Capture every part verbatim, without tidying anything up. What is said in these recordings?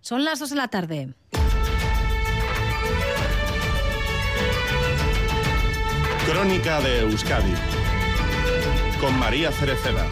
Son las dos de la tarde. Crónica de Euskadi con María Cereceda.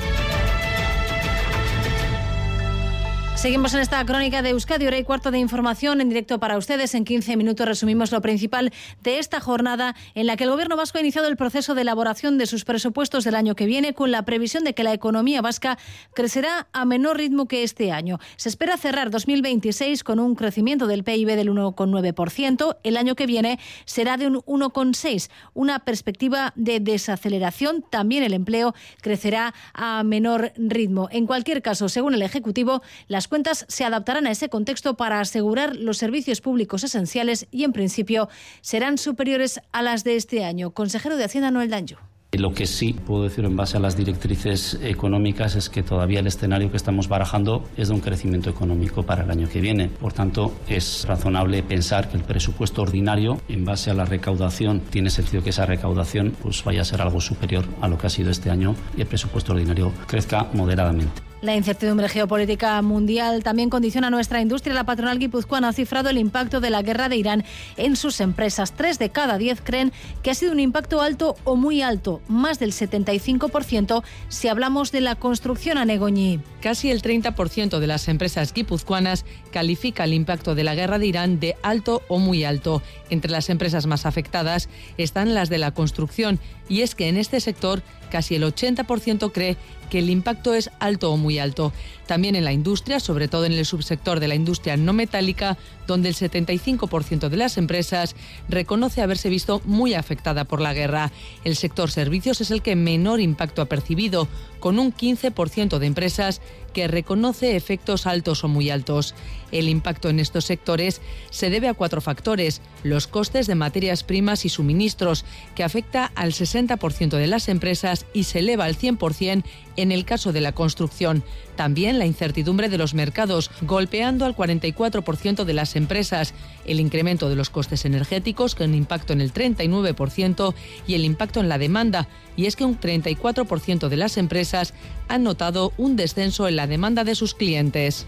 Seguimos en esta crónica de Euskadi, hora y cuarto de información en directo para ustedes. En quince minutos resumimos lo principal de esta jornada en la que el Gobierno vasco ha iniciado el proceso de elaboración de sus presupuestos del año que viene con la previsión de que la economía vasca crecerá a menor ritmo que este año. Se espera cerrar dos mil veintiséis con un crecimiento del P I B del uno coma nueve por ciento. El año que viene será de un uno coma seis por ciento, una perspectiva de desaceleración. También el empleo crecerá a menor ritmo. En cualquier caso, según el Ejecutivo, las cuentas se adaptarán a ese contexto para asegurar los servicios públicos esenciales y, en principio, serán superiores a las de este año. Consejero de Hacienda, Noel Danju. Lo que sí puedo decir en base a las directrices económicas es que todavía el escenario que estamos barajando es de un crecimiento económico para el año que viene. Por tanto, es razonable pensar que el presupuesto ordinario, en base a la recaudación, tiene sentido que esa recaudación pues vaya a ser algo superior a lo que ha sido este año y el presupuesto ordinario crezca moderadamente. La incertidumbre geopolítica mundial también condiciona nuestra industria. La patronal guipuzcoana ha cifrado el impacto de la guerra de Irán en sus empresas. Tres de cada diez creen que ha sido un impacto alto o muy alto, más del setenta y cinco por ciento si hablamos de la construcción, a Negoñi. Casi el treinta por ciento de las empresas guipuzcoanas califica el impacto de la guerra de Irán de alto o muy alto. Entre las empresas más afectadas están las de la construcción, y es que en este sector casi el ochenta por ciento cree que el impacto es alto o muy alto. También en la industria, sobre todo en el subsector de la industria no metálica, donde el setenta y cinco por ciento de las empresas reconoce haberse visto muy afectada por la guerra. El sector servicios es el que menor impacto ha percibido, con un quince por ciento de empresas que reconoce efectos altos o muy altos. El impacto en estos sectores se debe a cuatro factores: los costes de materias primas y suministros, que afecta al sesenta por ciento de las empresas y se eleva al cien por ciento en el caso de la construcción. También la incertidumbre de los mercados, golpeando al cuarenta y cuatro por ciento de las empresas, el incremento de los costes energéticos, con impacto en el treinta y nueve por ciento, y el impacto en la demanda, y es que un treinta y cuatro por ciento de las empresas han notado un descenso en la demanda de sus clientes.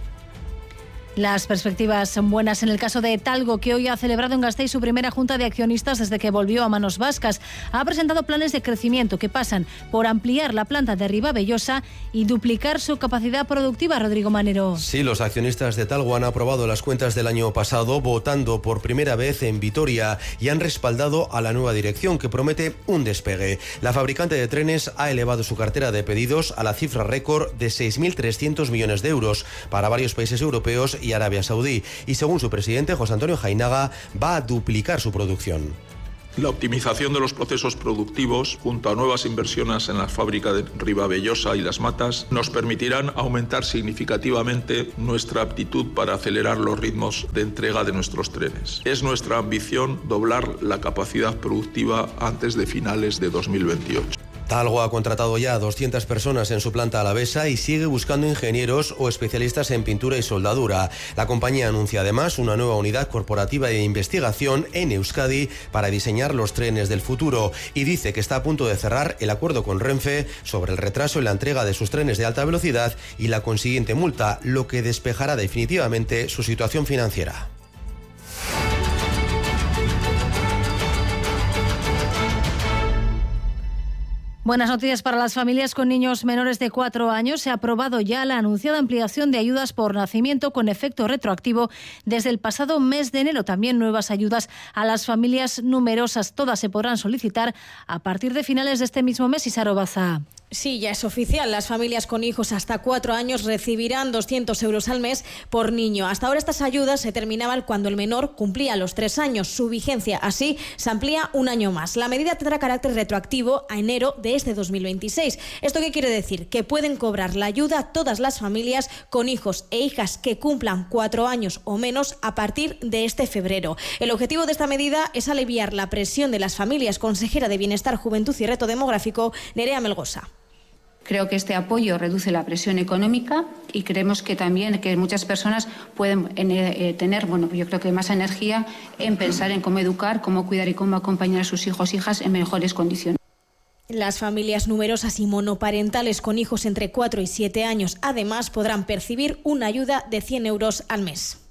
Las perspectivas son buenas en el caso de Talgo, que hoy ha celebrado en Gasteiz su primera junta de accionistas desde que volvió a manos vascas. Ha presentado planes de crecimiento que pasan por ampliar la planta de Ribabellosa y duplicar su capacidad productiva. Rodrigo Manero. Sí, los accionistas de Talgo han aprobado las cuentas del año pasado, votando por primera vez en Vitoria, y han respaldado a la nueva dirección, que promete un despegue. La fabricante de trenes ha elevado su cartera de pedidos a la cifra récord de seis mil trescientos millones de euros para varios países europeos y Arabia Saudí, y según su presidente, José Antonio Jainaga, va a duplicar su producción. La optimización de los procesos productivos, junto a nuevas inversiones en la fábrica de Ribabellosa y Las Matas, nos permitirán aumentar significativamente nuestra aptitud para acelerar los ritmos de entrega de nuestros trenes. Es nuestra ambición doblar la capacidad productiva antes de finales de dos mil veintiocho. Talgo ha contratado ya a doscientas personas en su planta alavesa y sigue buscando ingenieros o especialistas en pintura y soldadura. La compañía anuncia además una nueva unidad corporativa de investigación en Euskadi para diseñar los trenes del futuro, y dice que está a punto de cerrar el acuerdo con Renfe sobre el retraso en la entrega de sus trenes de alta velocidad y la consiguiente multa, lo que despejará definitivamente su situación financiera. Buenas noticias para las familias con niños menores de cuatro años. Se ha aprobado ya la anunciada ampliación de ayudas por nacimiento con efecto retroactivo desde el pasado mes de enero. También nuevas ayudas a las familias numerosas. Todas se podrán solicitar a partir de finales de este mismo mes. Isaro Baza. Sí, ya es oficial. Las familias con hijos hasta cuatro años recibirán doscientos euros al mes por niño. Hasta ahora estas ayudas se terminaban cuando el menor cumplía los tres años. Su vigencia así se amplía un año más. La medida tendrá carácter retroactivo a enero de este dos mil veintiséis. ¿Esto qué quiere decir? Que pueden cobrar la ayuda todas las familias con hijos e hijas que cumplan cuatro años o menos a partir de este febrero. El objetivo de esta medida es aliviar la presión de las familias. Consejera de Bienestar, Juventud y Reto Demográfico, Nerea Melgosa. Creo que este apoyo reduce la presión económica y creemos que también que muchas personas pueden eh, tener, bueno, yo creo que más energía en pensar en cómo educar, cómo cuidar y cómo acompañar a sus hijos e hijas en mejores condiciones. Las familias numerosas y monoparentales con hijos entre cuatro y siete años además podrán percibir una ayuda de cien euros al mes.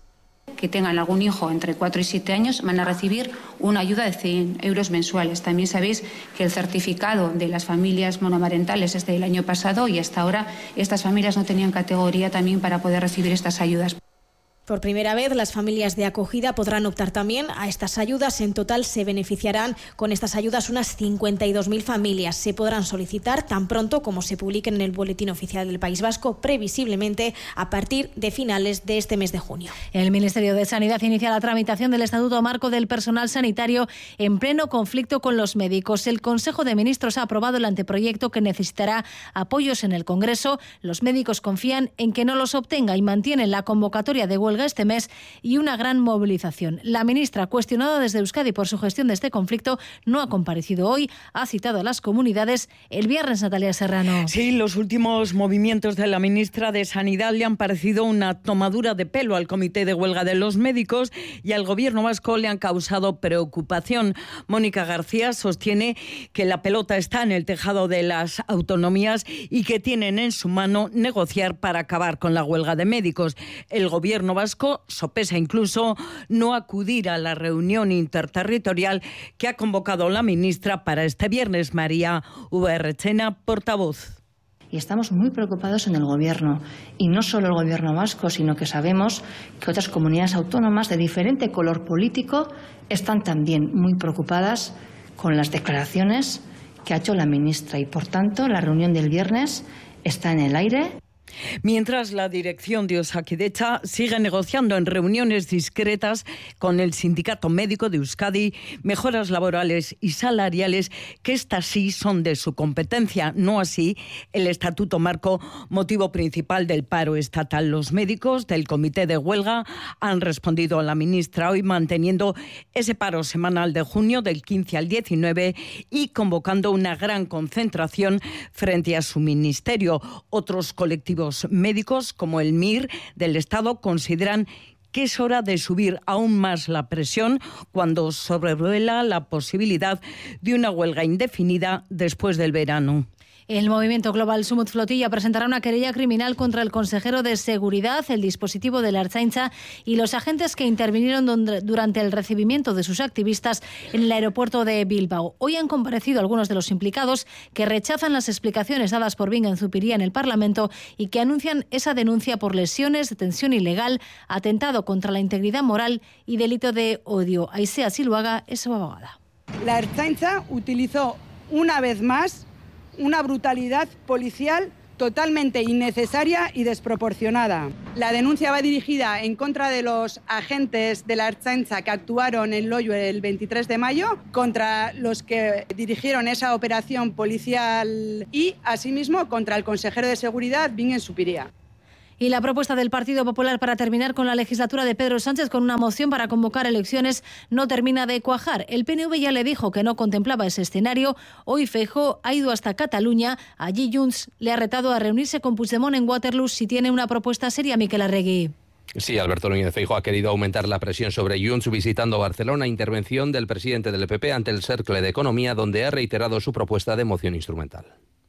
que tengan algún hijo entre cuatro y siete años van a recibir una ayuda de cien euros mensuales. También sabéis que el certificado de las familias monomarentales es del año pasado y hasta ahora estas familias no tenían categoría también para poder recibir estas ayudas. Por primera vez, las familias de acogida podrán optar también a estas ayudas. En total se beneficiarán con estas ayudas unas cincuenta y dos mil familias. Se podrán solicitar tan pronto como se publiquen en el Boletín Oficial del País Vasco, previsiblemente a partir de finales de este mes de junio. El Ministerio de Sanidad inicia la tramitación del Estatuto Marco del Personal Sanitario en pleno conflicto con los médicos. El Consejo de Ministros ha aprobado el anteproyecto que necesitará apoyos en el Congreso. Los médicos confían en que no los obtenga y mantienen la convocatoria de huelga este mes y una gran movilización. La ministra, cuestionada desde Euskadi por su gestión de este conflicto, no ha comparecido hoy. Ha citado a las comunidades el viernes. Natalia Serrano. Sí, los últimos movimientos de la ministra de Sanidad le han parecido una tomadura de pelo al Comité de Huelga de los Médicos y al Gobierno vasco le han causado preocupación. Mónica García sostiene que la pelota está en el tejado de las autonomías y que tienen en su mano negociar para acabar con la huelga de médicos. El Gobierno vasco sopesa incluso no acudir a la reunión interterritorial que ha convocado la ministra para este viernes. María Uberrechena, portavoz. Y estamos muy preocupados en el Gobierno, y no solo el Gobierno vasco, sino que sabemos que otras comunidades autónomas de diferente color político están también muy preocupadas con las declaraciones que ha hecho la ministra y, por tanto, la reunión del viernes está en el aire. Mientras, la dirección de Osakidetza sigue negociando en reuniones discretas con el Sindicato Médico de Euskadi mejoras laborales y salariales que estas sí son de su competencia, no así el Estatuto Marco, motivo principal del paro estatal. Los médicos del Comité de Huelga han respondido a la ministra hoy manteniendo ese paro semanal de junio del quince al diecinueve y convocando una gran concentración frente a su ministerio. Otros colectivos médicos, como el M I R del Estado, consideran que es hora de subir aún más la presión cuando sobrevuela la posibilidad de una huelga indefinida después del verano. El movimiento Global Sumut Flotilla presentará una querella criminal contra el consejero de Seguridad, el dispositivo de la Ertzaintza y los agentes que intervinieron durante el recibimiento de sus activistas en el aeropuerto de Bilbao. Hoy han comparecido algunos de los implicados que rechazan las explicaciones dadas por Bingen Zupiria en el Parlamento y que anuncian esa denuncia por lesiones, detención ilegal, atentado contra la integridad moral y delito de odio. Aisea Siluaga es su abogada. La Ertzaintza utilizó una vez más una brutalidad policial totalmente innecesaria y desproporcionada. La denuncia va dirigida en contra de los agentes de la Ertzaintza que actuaron en Loiu el veintitrés de mayo, contra los que dirigieron esa operación policial y, asimismo, contra el consejero de Seguridad, Bingen Zupiria. Y la propuesta del Partido Popular para terminar con la legislatura de Pedro Sánchez con una moción para convocar elecciones no termina de cuajar. El P N V ya le dijo que no contemplaba ese escenario. Hoy Feijóo ha ido hasta Cataluña. Allí Junts le ha retado a reunirse con Puigdemont en Waterloo si tiene una propuesta seria. Miquel Arregui. Sí, Alberto Núñez Feijóo ha querido aumentar la presión sobre Junts visitando Barcelona. Intervención del presidente del P P ante el Cercle de Economía, donde ha reiterado su propuesta de moción instrumental.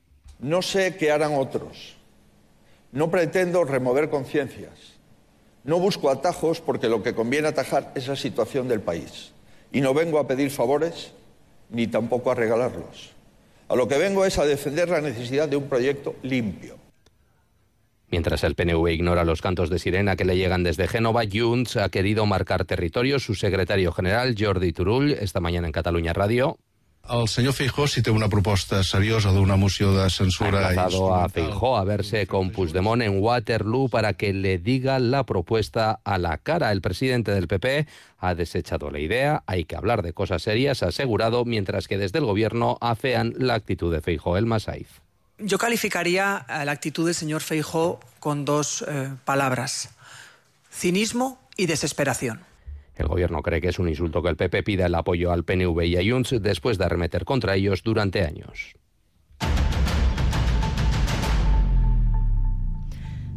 No sé qué harán otros. No pretendo remover conciencias. No busco atajos porque lo que conviene atajar es la situación del país. Y no vengo a pedir favores ni tampoco a regalarlos. A lo que vengo es a defender la necesidad de un proyecto limpio. Mientras el P N V ignora los cantos de sirena que le llegan desde Génova, Junts ha querido marcar territorio. Su secretario general, Jordi Turull, esta mañana en Catalunya Radio. El senyor Feijóo, si té una proposta seriosa d'una moció de censura... Ha emplazado a Feijóo a verse con Puigdemont en Waterloo para que le diga la propuesta a la cara. El presidente del P P ha desechado la idea. Hay que hablar de cosas serias, ha asegurado, mientras que desde el gobierno afean la actitud de Feijóo. El Masaiz. Yo calificaría la actitud del señor Feijóo con dos eh, palabras: cinismo y desesperación. El gobierno cree que es un insulto que el P P pida el apoyo al P N V y a Junts después de arremeter contra ellos durante años.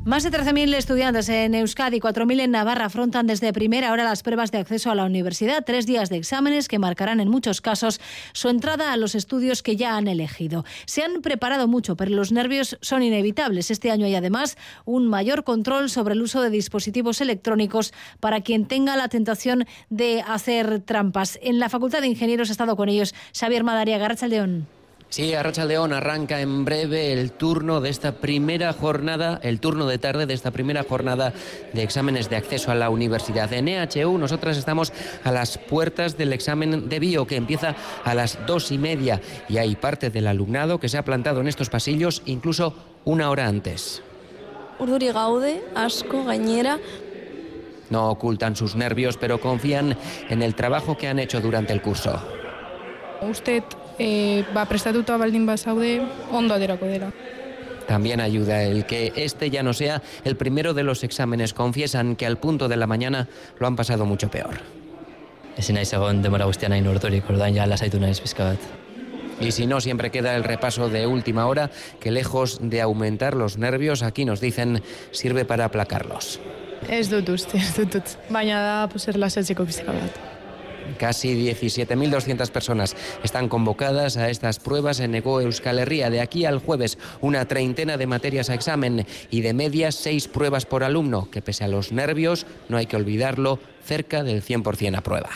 Más de trece mil estudiantes en Euskadi y cuatro mil en Navarra afrontan desde primera hora las pruebas de acceso a la universidad. Tres días de exámenes que marcarán en muchos casos su entrada a los estudios que ya han elegido. Se han preparado mucho, pero los nervios son inevitables. Este año hay además un mayor control sobre el uso de dispositivos electrónicos para quien tenga la tentación de hacer trampas. En la Facultad de Ingenieros ha estado con ellos Xavier Madariaga. Arratsaldeon. Sí, Arratsaldeon, arranca en breve el turno de esta primera jornada, el turno de tarde de esta primera jornada de exámenes de acceso a la universidad. En E H U nosotras estamos a las puertas del examen de bio que empieza a las dos y media y hay parte del alumnado que se ha plantado en estos pasillos incluso una hora antes. Urduri gaude, asko, gainera. No ocultan sus nervios, pero confían en el trabajo que han hecho durante el curso. Usted eh, va prestatuta baldin bazaude, ondo aterako dela. También ayuda el que este ya no sea el primero de los exámenes. Confiesan que al punto de la mañana lo han pasado mucho peor. Ezin naiz egon denbora guztian hain urturik, orduan ja lasaitu naiz pizka bat. Y si no, siempre queda el repaso de última hora, que lejos de aumentar los nervios, aquí nos dicen, sirve para aplacarlos. Ez dut uste, ez dut dut. Baina da, pues, erlasatzeko pizka bat. Casi diecisiete mil doscientas personas están convocadas a estas pruebas en Hego Euskal Herria. De aquí al jueves, una treintena de materias a examen y de media seis pruebas por alumno, que pese a los nervios, no hay que olvidarlo, cerca del cien por ciento a prueba.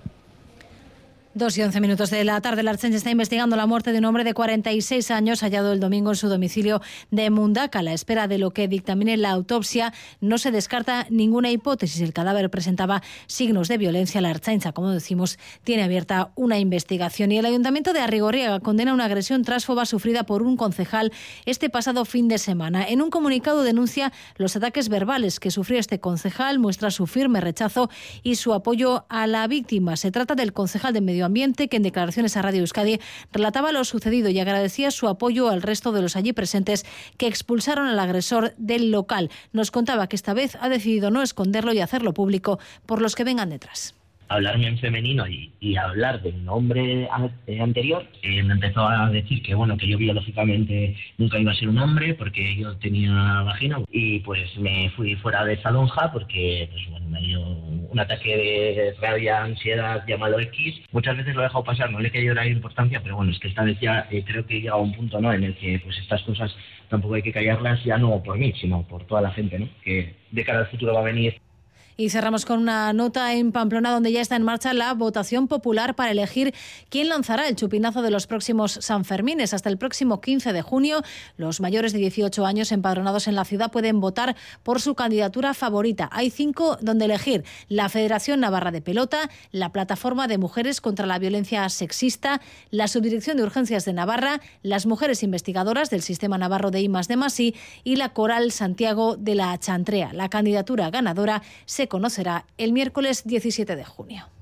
Dos y once minutos de la tarde, la Ertzaintza está investigando la muerte de un hombre de cuarenta y seis años hallado el domingo en su domicilio de Mundaca. A la espera de lo que dictamine la autopsia, no se descarta ninguna hipótesis. El cadáver presentaba signos de violencia. La Ertzaintza, como decimos, tiene abierta una investigación. Y el Ayuntamiento de Arrigorriaga condena una agresión transfoba sufrida por un concejal este pasado fin de semana. En un comunicado denuncia los ataques verbales que sufrió este concejal, muestra su firme rechazo y su apoyo a la víctima. Se trata del concejal de Medio Ambiente, que en declaraciones a Radio Euskadi relataba lo sucedido y agradecía su apoyo al resto de los allí presentes que expulsaron al agresor del local. Nos contaba que esta vez ha decidido no esconderlo y hacerlo público por los que vengan detrás. Hablarme en femenino y, y hablar del nombre anterior, eh, me empezó a decir que bueno que yo biológicamente nunca iba a ser un hombre porque yo tenía vagina, y pues me fui fuera de esa lonja porque pues, bueno, me dio un ataque de rabia, ansiedad, llámalo X. Muchas veces lo he dejado pasar, no le he querido dar importancia, pero bueno, es que esta vez ya eh, creo que he llegado a un punto, ¿no?, en el que pues estas cosas tampoco hay que callarlas, ya no por mí, sino por toda la gente, ¿no?, que de cara al futuro va a venir. Y cerramos con una nota en Pamplona, donde ya está en marcha la votación popular para elegir quién lanzará el chupinazo de los próximos Sanfermines. Hasta el próximo quince de junio, los mayores de dieciocho años empadronados en la ciudad pueden votar por su candidatura favorita. Hay cinco donde elegir: la Federación Navarra de Pelota, la Plataforma de Mujeres contra la Violencia Sexista, la Subdirección de Urgencias de Navarra, las Mujeres Investigadoras del Sistema Navarro de I más D más I y la Coral Santiago de la Chantrea. La candidatura ganadora se conocerá el miércoles diecisiete de junio.